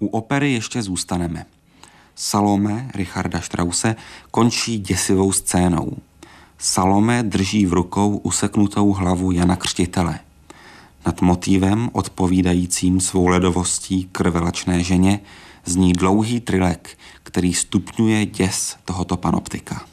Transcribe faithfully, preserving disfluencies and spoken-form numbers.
U opery ještě zůstaneme. Salome Richarda Strause končí děsivou scénou. Salome drží v rukou useknutou hlavu Jana Křtitele. Nad motívem odpovídajícím svou ledovostí krvelačné ženě zní dlouhý trilek, který stupňuje děs tohoto panoptika.